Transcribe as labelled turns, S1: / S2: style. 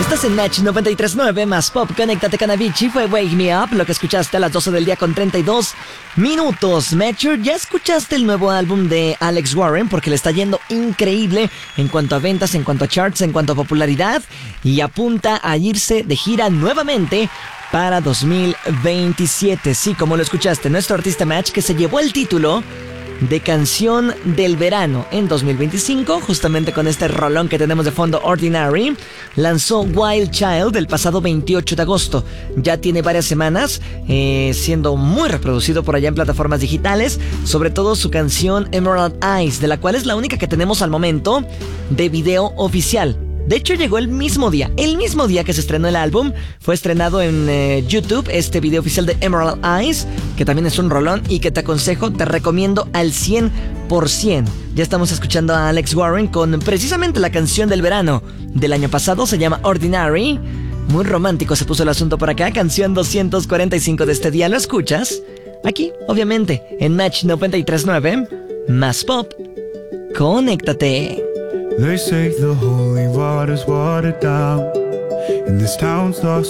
S1: Estás en Match 93.9 más Pop. Conéctate con Avicii. Fue Wake Me Up, lo que escuchaste a las 12 del día con 32 minutos. Metro, ¿ya escuchaste el nuevo álbum de Alex Warren? Porque le está yendo increíble en cuanto a ventas, en cuanto a charts, en cuanto a popularidad. Y apunta a irse de gira nuevamente para 2027. Sí, como lo escuchaste, nuestro artista Match, que se llevó el título de canción del verano en 2025, justamente con este rolón que tenemos de fondo, Ordinary, lanzó Wild Child el pasado 28 de agosto. Ya tiene varias semanas siendo muy reproducido por allá en plataformas digitales, sobre todo su canción Emerald Eyes, de la cual es la única que tenemos al momento de video oficial. De hecho, llegó el mismo día que se estrenó el álbum. Fue estrenado en YouTube este video oficial de Emerald Eyes, que también es un rolón y que te recomiendo al 100%. Ya estamos escuchando a Alex Warren con precisamente la canción del verano del año pasado, se llama Ordinary. Muy romántico se puso el asunto por acá, canción 245 de este día. ¿Lo escuchas? Aquí, obviamente, en Match 93.9, más Pop. Conéctate.
S2: They say the holy water's watered down, and this town's lost